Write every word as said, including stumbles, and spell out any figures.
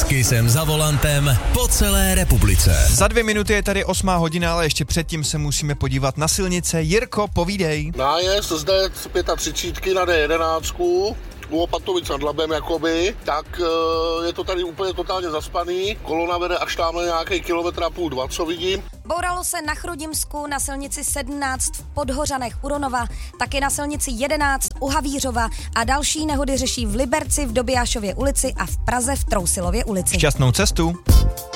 S Kissem za volantem po celé republice. Za dvě minuty je tady osmá hodina, ale ještě předtím se musíme podívat na silnice. Jirko, povídej. Nájezd zde třicítky na D jedenáct u Opatovic nad Labem jakoby, tak je to tady úplně totálně zaspaný. Kolona vede až tamhle nějaký kilometr a půl, dva, co vidím. Bouralo se na Chrudimsku, na silnici sedmnáct v Podhořanech u Ronova, taky na silnici jedenáct u Havířova a další nehody řeší v Liberci v Dobijášově ulici a v Praze v Trousilově ulici. Šťastnou cestu.